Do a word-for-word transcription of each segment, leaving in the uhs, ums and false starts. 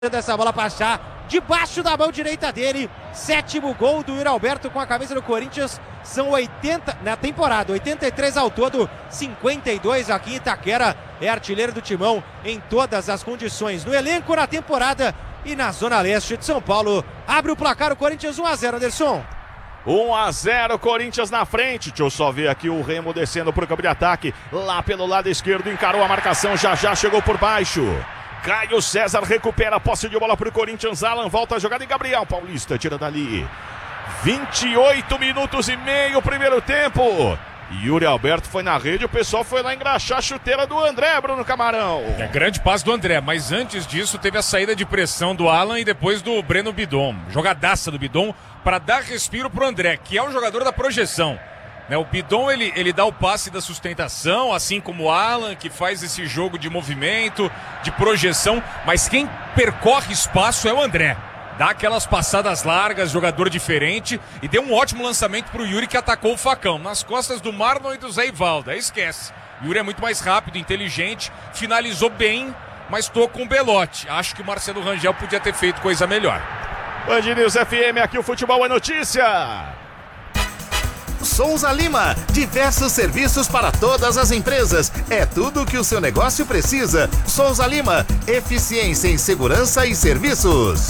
Dessa bola para achar debaixo da mão direita dele. Sétimo gol do Yuri Alberto com a camisa do Corinthians. São oitenta na temporada, oitenta e três ao todo, cinquenta e dois aqui em Itaquera. É artilheiro do Timão em todas as condições. No elenco, na temporada e na zona leste de São Paulo. Abre o placar o Corinthians um a zero, Anderson. um a zero, Corinthians na frente. Deixa eu só ver aqui o Remo descendo para o campo de ataque. Lá pelo lado esquerdo, encarou a marcação, já já chegou por baixo. Caio César recupera a posse de bola para o Corinthians. Alan volta a jogada e Gabriel Paulista tira dali. vinte e oito minutos e meio, primeiro tempo. Yuri Alberto foi na rede, o pessoal foi lá engraxar a chuteira do André, Bruno Camarão. É grande passe do André, mas antes disso teve a saída de pressão do Alan e depois do Breno Bidon. Jogadaça do Bidon para dar respiro pro André, que é o jogador da projeção. O Bidon, ele, ele dá o passe da sustentação, assim como o Alan, que faz esse jogo de movimento, de projeção, mas quem percorre espaço é o André. Dá aquelas passadas largas, jogador diferente, e deu um ótimo lançamento pro Yuri, que atacou o facão, nas costas do Marlon e do Zé Ivaldo. Aí esquece. Yuri é muito mais rápido, inteligente, finalizou bem, mas tô com o Belotti. Acho que o Marcelo Rangel podia ter feito coisa melhor. Band News F M, aqui o futebol é notícia. Souza Lima, diversos serviços para todas as empresas. É tudo o que o seu negócio precisa. Souza Lima, eficiência em segurança e serviços.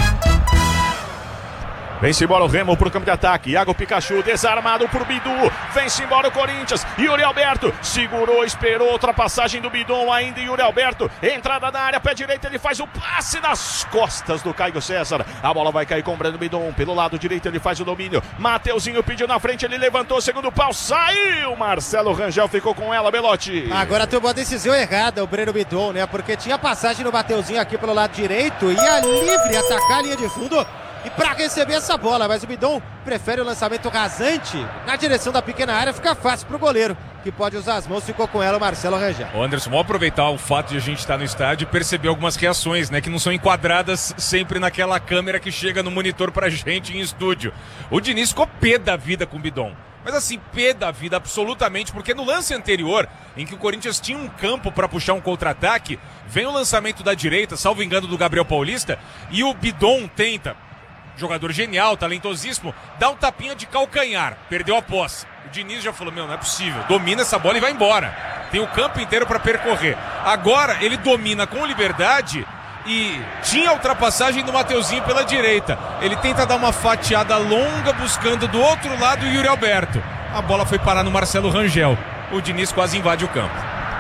Vem-se embora o Remo pro campo de ataque. Iago Pikachu desarmado por Bidu. Vem-se embora o Corinthians. Yuri Alberto segurou, esperou. Ultrapassagem do Bidon ainda. Yuri Alberto. Entrada na área, pé direito. Ele faz o passe nas costas do Caio César. A bola vai cair com o Breno Bidon. Pelo lado direito ele faz o domínio. Mateuzinho pediu na frente. Ele levantou. Segundo pau. Saiu. Marcelo Rangel ficou com ela. Belotti. Agora tomou a decisão errada o Breno Bidon, né? Porque tinha passagem no Mateuzinho aqui pelo lado direito. Ia livre atacar a linha de fundo. E para receber essa bola, mas o Bidon prefere o lançamento rasante na direção da pequena área, fica fácil pro goleiro, que pode usar as mãos, ficou com ela o Marcelo Rangel. Ô Anderson, vamos aproveitar o fato de a gente estar no estádio e perceber algumas reações, né, que não são enquadradas sempre naquela câmera que chega no monitor pra gente em estúdio. O Diniz ficou pé da vida com o Bidon. Mas assim, pé da vida absolutamente, porque no lance anterior, em que o Corinthians tinha um campo para puxar um contra-ataque, vem o lançamento da direita, salvo engano do Gabriel Paulista, e o Bidon tenta, jogador genial, talentosíssimo, dá um tapinha de calcanhar, perdeu a posse. O Diniz já falou, meu, não é possível, domina essa bola e vai embora. Tem o campo inteiro para percorrer. Agora ele domina com liberdade e tinha a ultrapassagem do Mateuzinho pela direita. Ele tenta dar uma fatiada longa buscando do outro lado o Yuri Alberto. A bola foi parar no Marcelo Rangel. O Diniz quase invade o campo.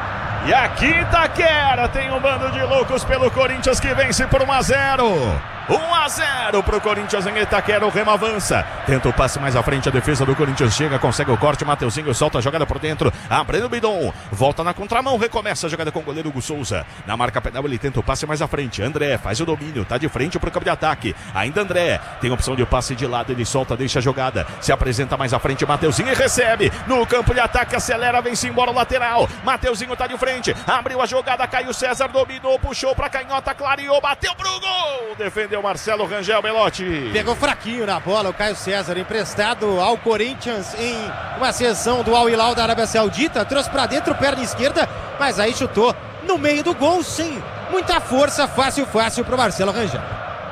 E aqui Itaquera tem um bando de loucos pelo Corinthians que vence por um a zero. um a zero pro Corinthians em Itaquera, o Remo avança. Tenta o passe mais à frente, a defesa do Corinthians chega, consegue o corte, Mateuzinho solta a jogada por dentro, abrindo o Bidon, volta na contramão, recomeça a jogada com o goleiro Hugo Souza. Na marca pedal ele tenta o passe mais à frente, André faz o domínio, tá de frente pro campo de ataque. Ainda André, tem opção de passe de lado, ele solta, deixa a jogada, se apresenta mais à frente, Mateuzinho e recebe. No campo de ataque, acelera, vem-se embora o lateral. Mateuzinho tá de frente, abriu a jogada, Caio César dominou, puxou pra canhota, clareou, bateu pro gol, defendeu Marcelo Rangel. Belotti. Pegou fraquinho na bola o Caio César, emprestado ao Corinthians em uma sessão do Al Hilal da Arábia Saudita, trouxe pra dentro, perna esquerda, mas aí chutou no meio do gol, sim, muita força, fácil, fácil pro Marcelo Rangel.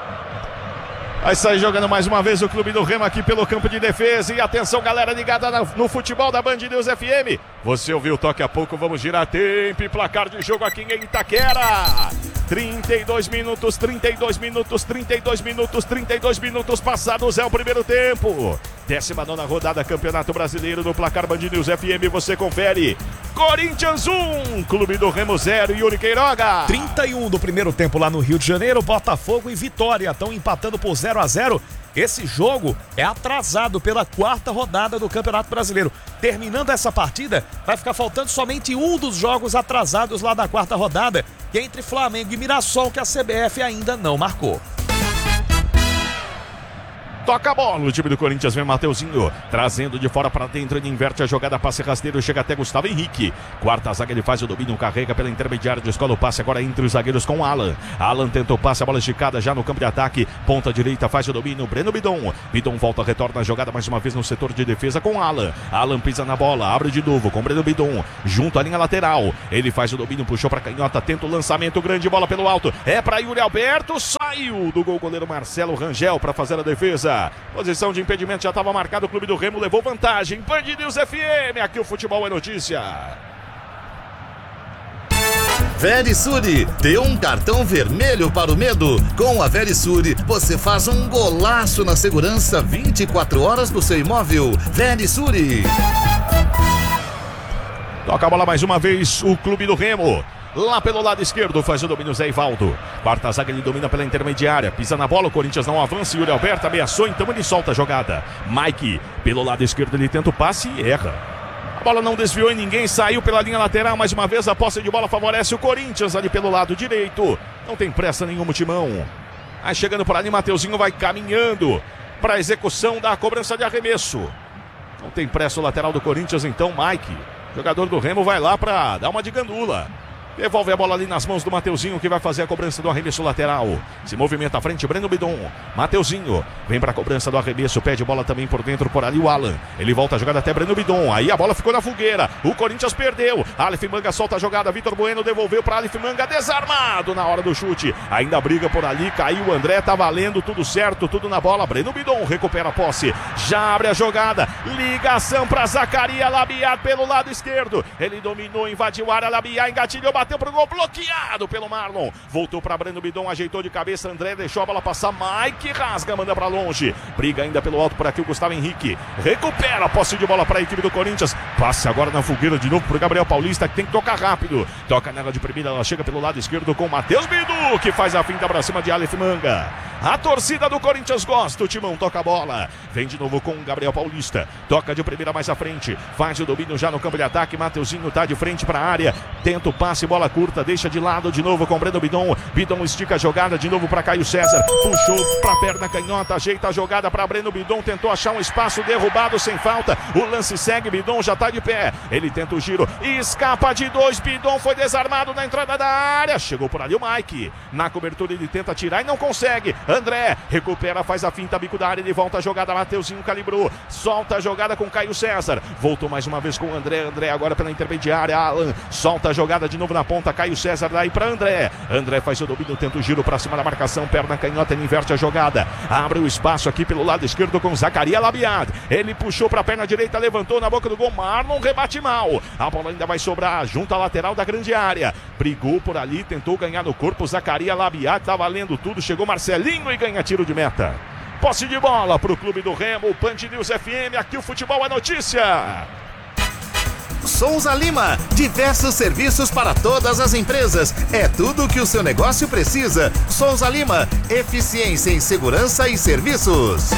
Vai sair jogando mais uma vez o clube do Remo aqui pelo campo de defesa. E atenção, galera ligada no futebol da Band News F M. Você ouviu o toque a pouco, vamos girar tempo e placar de jogo aqui em Itaquera. trinta e dois minutos, trinta e dois minutos, trinta e dois minutos, trinta e dois minutos passados é o primeiro tempo. décima nona rodada, Campeonato Brasileiro no placar Band News F M, você confere. Corinthians um, Clube do Remo zero, Yuri Queiroga. trinta e um do primeiro tempo lá no Rio de Janeiro, Botafogo e Vitória estão empatando por zero a zero. Esse jogo é atrasado pela quarta rodada do Campeonato Brasileiro. Terminando essa partida, vai ficar faltando somente um dos jogos atrasados lá da quarta rodada, que é entre Flamengo e Mirassol, que a C B F ainda não marcou. Toca a bola, o time do Corinthians vem Mateuzinho, trazendo de fora para dentro, ele inverte a jogada, passe rasteiro, chega até Gustavo Henrique. Quarta zaga, ele faz o domínio, carrega pela intermediária, descola o passe agora entre os zagueiros com Alan. Alan tenta o passe, a bola esticada já no campo de ataque, ponta direita, faz o domínio, Breno Bidon. Bidon volta, retorna a jogada mais uma vez no setor de defesa com Alan. Alan pisa na bola, abre de novo com Breno Bidon, junto à linha lateral. Ele faz o domínio, puxou para canhota, tenta o lançamento, grande bola pelo alto, é para Yuri Alberto, saiu do gol goleiro Marcelo Rangel para fazer a defesa. Posição de impedimento já estava marcado, o clube do Remo levou vantagem. Band News F M, aqui o futebol é notícia. Verisure, deu um cartão vermelho para o medo. Com a Verisure, você faz um golaço na segurança vinte e quatro horas do seu imóvel. Verisure. Toca a bola mais uma vez, o clube do Remo. Lá pelo lado esquerdo faz o domínio Zé Ivaldo. Quarta zaga, ele domina pela intermediária. Pisa na bola, o Corinthians não avança. Yuri Alberto ameaçou, então ele solta a jogada. Mike, pelo lado esquerdo, ele tenta o passe e erra. A bola não desviou em ninguém, saiu pela linha lateral. Mais uma vez a posse de bola favorece o Corinthians ali pelo lado direito. Não tem pressa nenhuma, Timão. Aí chegando por ali, Mateuzinho vai caminhando para a execução da cobrança de arremesso. Não tem pressa o lateral do Corinthians, então Mike, jogador do Remo, vai lá para dar uma de gandula. Devolve a bola ali nas mãos do Mateuzinho, que vai fazer a cobrança do arremesso lateral. Se movimenta à frente, Breno Bidon. Mateuzinho vem para a cobrança do arremesso, pede bola também por dentro, por ali o Alan. Ele volta a jogada até Breno Bidon. Aí a bola ficou na fogueira. O Corinthians perdeu. Aleph Manga solta a jogada. Vitor Bueno devolveu para Aleph Manga, desarmado na hora do chute. Ainda briga por ali, caiu o André, tá valendo, tudo certo, tudo na bola. Breno Bidon recupera a posse. Já abre a jogada. Ligação para Zacarias Labiat pelo lado esquerdo. Ele dominou, invadiu a área, Labiat engatilhou, bateu pro gol, bloqueado pelo Marlon. Voltou para Breno Bidon, ajeitou de cabeça, André deixou a bola passar, Mike rasga, manda para longe. Briga ainda pelo alto por aqui o Gustavo Henrique. Recupera a posse de bola para a equipe do Corinthians. Passe agora na fogueira de novo pro Gabriel Paulista, que tem que tocar rápido. Toca nela de primeira, ela chega pelo lado esquerdo com Matheus Bidu, que faz a finta para cima de Aleph Manga. A torcida do Corinthians gosta, o Timão toca a bola. Vem de novo com o Gabriel Paulista. Toca de primeira mais à frente. Faz o domínio já no campo de ataque. Mateuzinho tá de frente para a área. Tenta o passe, bola curta, deixa de lado de novo com Breno Bidon. Bidon estica a jogada de novo para Caio César. Puxou para a perna canhota, ajeita a jogada para Breno Bidon. Tentou achar um espaço, derrubado sem falta. O lance segue, Bidon já tá de pé. Ele tenta o giro, escapa de dois. Bidon foi desarmado na entrada da área. Chegou por ali o Mike. Na cobertura ele tenta tirar e não consegue. André recupera, faz a finta, bico da área, ele volta a jogada, Mateuzinho calibrou, solta a jogada com Caio César, voltou mais uma vez com o André, André agora pela intermediária, Alan, solta a jogada de novo na ponta, Caio César daí para André, André faz o domínio, tenta o giro para cima da marcação, perna canhota, ele inverte a jogada, abre o espaço aqui pelo lado esquerdo com Zacarias Labiat, ele puxou para a perna direita, levantou na boca do gol, Marlon rebate mal, a bola ainda vai sobrar, junto à lateral da grande área, brigou por ali, tentou ganhar no corpo, Zacarias Labiat, tá valendo tudo, chegou Marcelinho e ganha tiro de meta. Posse de bola para o clube do Remo, Band News F M, aqui o futebol é notícia. Souza Lima, diversos serviços para todas as empresas. É tudo o que o seu negócio precisa. Souza Lima, eficiência em segurança e serviços.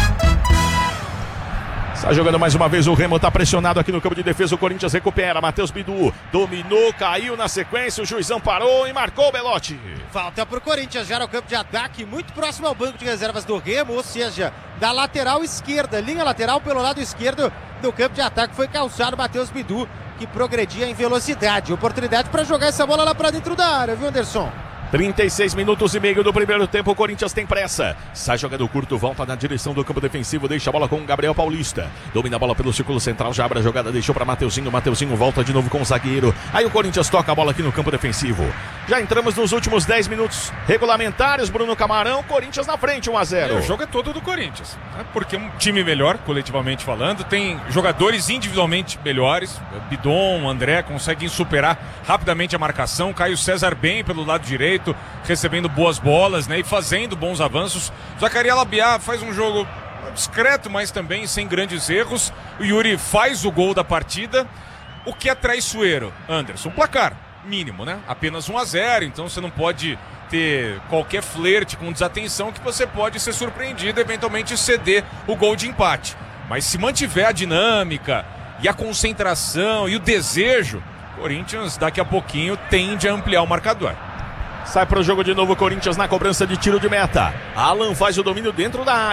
Está jogando mais uma vez, o Remo está pressionado aqui no campo de defesa, o Corinthians recupera, Matheus Bidu dominou, caiu na sequência, o juizão parou e marcou o Belotti. Falta para o Corinthians já no campo de ataque, muito próximo ao banco de reservas do Remo, ou seja, da lateral esquerda, linha lateral pelo lado esquerdo do campo de ataque, foi calçado Matheus Bidu, que progredia em velocidade. Oportunidade para jogar essa bola lá para dentro da área, viu, Anderson? trinta e seis minutos e meio do primeiro tempo, o Corinthians tem pressa. Sai jogando curto, volta na direção do campo defensivo, deixa a bola com o Gabriel Paulista. Domina a bola pelo círculo central, já abre a jogada, deixou para Mateuzinho. Mateuzinho volta de novo com o zagueiro. Aí o Corinthians toca a bola aqui no campo defensivo. Já entramos nos últimos dez minutos regulamentares, Bruno Camarão, Corinthians na frente, um a zero. É, o jogo é todo do Corinthians, né? Porque é um time melhor, coletivamente falando, tem jogadores individualmente melhores. Bidon, André conseguem superar rapidamente a marcação. Caio César bem pelo lado direito, recebendo boas bolas, né, e fazendo bons avanços. Zacarias Labiat faz um jogo discreto, mas também sem grandes erros. O Yuri faz o gol da partida. O que é traiçoeiro, Anderson? Placar mínimo, né? Apenas um a zero, então você não pode ter qualquer flerte com desatenção, que você pode ser surpreendido, eventualmente ceder o gol de empate. Mas se mantiver a dinâmica e a concentração e o desejo, Corinthians daqui a pouquinho tende a ampliar o marcador. Sai para o jogo de novo, Corinthians na cobrança de tiro de meta. Alan faz o domínio dentro da área.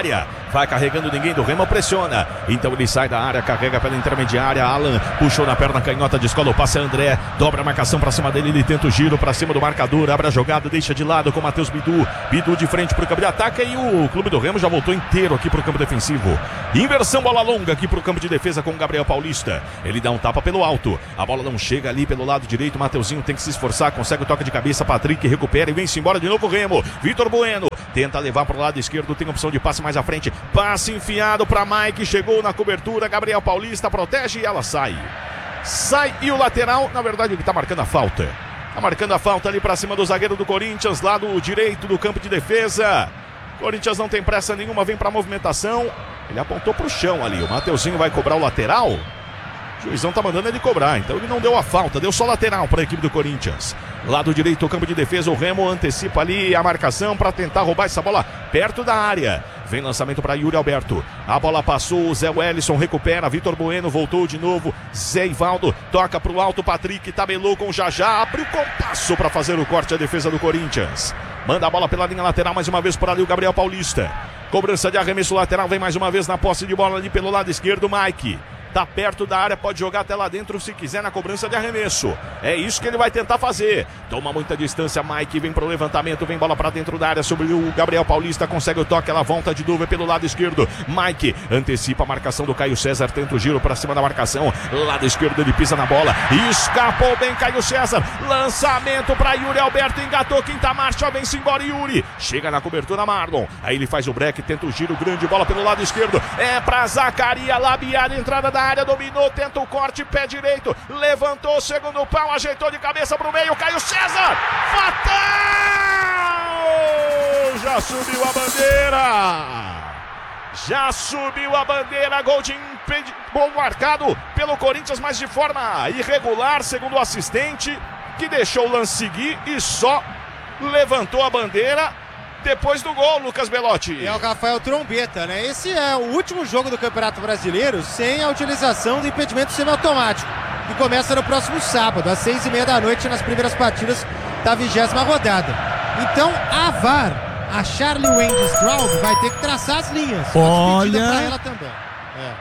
vai carregando, ninguém do Remo pressiona. Então ele sai da área, carrega pela intermediária. Alan puxou na perna canhota, descola o passe. André dobra a marcação pra cima dele. Ele tenta o giro pra cima do marcador. Abre a jogada, deixa de lado com o Matheus Bidu. Bidu de frente pro campo de ataque. E o clube do Remo já voltou inteiro aqui pro campo defensivo. Inversão, bola longa aqui pro campo de defesa com o Gabriel Paulista. Ele dá um tapa pelo alto. A bola não chega ali pelo lado direito. Mateuzinho tem que se esforçar. Consegue o toque de cabeça. Patrick recupera e vem-se embora de novo o Remo. Vitor Bueno tenta levar pro lado esquerdo. Tem opção de passe mais à frente. Passe enfiado para Mike, chegou na cobertura, Gabriel Paulista protege e ela sai. Sai e o lateral, na verdade ele tá marcando a falta. Tá marcando a falta ali para cima do zagueiro do Corinthians, lado direito do campo de defesa. Corinthians não tem pressa nenhuma, vem pra movimentação. Ele apontou pro chão ali, o Mateuzinho vai cobrar o lateral. O juizão tá mandando ele cobrar, então ele não deu a falta, deu só lateral para a equipe do Corinthians. Lado direito, o campo de defesa, o Remo antecipa ali a marcação para tentar roubar essa bola perto da área. Vem lançamento para Yuri Alberto. A bola passou, o Zé Wellison recupera, Vitor Bueno voltou de novo. Zé Ivaldo toca pro alto, Patrick tabelou com o Jajá, abre o compasso para fazer o corte à defesa do Corinthians. Manda a bola pela linha lateral mais uma vez por ali o Gabriel Paulista. Cobrança de arremesso lateral, vem mais uma vez na posse de bola ali pelo lado esquerdo, Mike. Tá perto da área, pode jogar até lá dentro se quiser na cobrança de arremesso. É isso que ele vai tentar fazer. Toma muita distância, Mike, vem pro levantamento, vem bola pra dentro da área sobre o Gabriel Paulista, consegue o toque, ela volta de novo pelo lado esquerdo. Mike antecipa a marcação do Caio César, tenta o giro pra cima da marcação. Lado esquerdo ele pisa na bola, escapou bem Caio César. Lançamento pra Yuri Alberto, engatou quinta marcha, vem-se embora Yuri. Chega na cobertura Marlon, aí ele faz o break, tenta o giro, grande bola pelo lado esquerdo. É pra Zacaria, labiada, entrada da área, dominou, tenta o corte, pé direito, levantou o segundo pau, ajeitou de cabeça pro meio, Caio César, fatal! Já subiu a bandeira, já subiu a bandeira, gol de impedi... gol marcado pelo Corinthians, mas de forma irregular, segundo o assistente, que deixou o lance seguir e só levantou a bandeira depois do gol, Lucas Belotti. É o Rafael Trombeta, né? Esse é o último jogo do Campeonato Brasileiro sem a utilização do impedimento semiautomático, que começa no próximo sábado, às seis e meia da noite, nas primeiras partidas da vigésima rodada. Então, a V A R, a Charlie Wendy Straub, vai ter que traçar as linhas. Olha, pra ela também. É.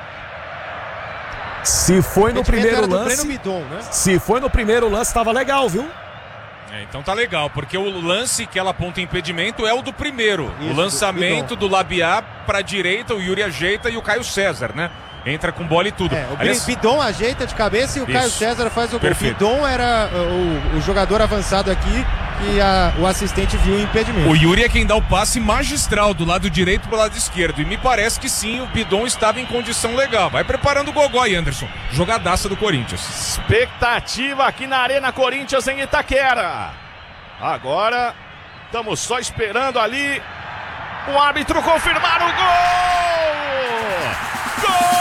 Se foi no primeiro lance, Bidon, né? se foi no primeiro lance, tava legal, viu? É, então tá legal, porque o lance que ela aponta impedimento é o do primeiro. Isso, o lançamento do, do Labiá pra direita, o Yuri ajeita e o Caio César, né? Entra com bola e tudo. É, o Aliás, Bidon ajeita de cabeça e o Isso. Caio César faz o gol. Perfeito. O Bidon era o, o jogador avançado aqui e a, o assistente viu o impedimento. O Yuri é quem dá o passe magistral do lado direito pro lado esquerdo. E me parece que sim, o Bidon estava em condição legal. Vai preparando o gogó aí, Anderson. Jogadaça do Corinthians. Expectativa aqui na Arena Corinthians em Itaquera. Agora estamos só esperando ali o árbitro confirmar o gol! Gol!